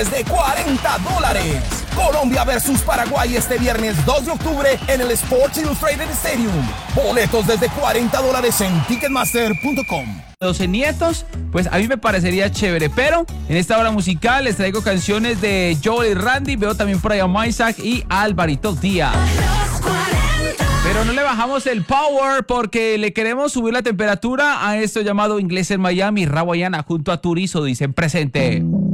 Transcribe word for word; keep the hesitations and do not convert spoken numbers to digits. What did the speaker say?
de cuarenta dólares. Colombia versus Paraguay este viernes dos de octubre en el Sports Illustrated Stadium. Boletos desde cuarenta dólares en ticketmaster punto com. doce nietos, pues a mí me parecería chévere, pero en esta hora musical les traigo canciones de Joel y Randy, veo también por ahí a Maisak y a Alvarito Díaz. Pero no le bajamos el power porque le queremos subir la temperatura a esto llamado Inglés en Miami. Rawayana junto a Turizo dicen presente.